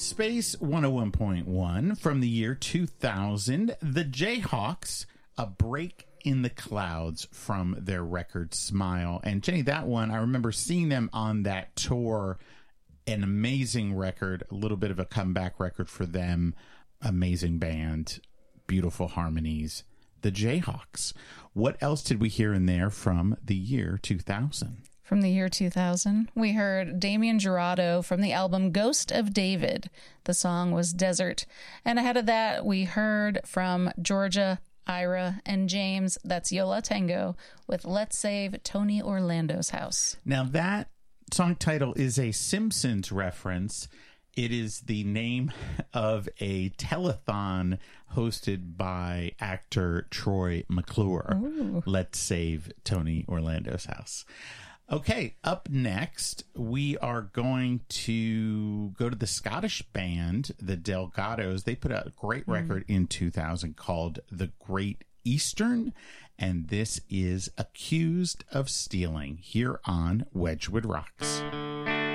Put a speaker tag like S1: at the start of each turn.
S1: Space 101.1 from the year 2000, the Jayhawks, A Break in the Clouds from their record Smile. And Jenny, that one, I remember seeing them on that tour, an amazing record, a little bit of a comeback record for them, amazing band, beautiful harmonies, the Jayhawks. What else did we hear in there from the year 2000?
S2: From the year 2000, we heard Damien Jurado from the album Ghost of David. The song was Desert. And ahead of that, we heard from Georgia, Ira, and James, that's Yola Tango, with Let's Save Tony Orlando's House.
S1: Now that song title is a Simpsons reference. It is the name of a telethon hosted by actor Troy McClure. Ooh. Let's Save Tony Orlando's House. Okay, up next, we are going to go to the Scottish band, the Delgados. They put out a great record in 2000 called The Great Eastern, and this is Accused of Stealing here on Wedgwood Rocks.